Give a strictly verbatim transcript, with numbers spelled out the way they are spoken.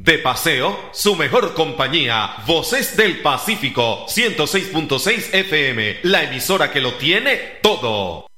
De paseo, su mejor compañía. Voces del Pacífico, ciento seis punto seis F M, la emisora que lo tiene todo.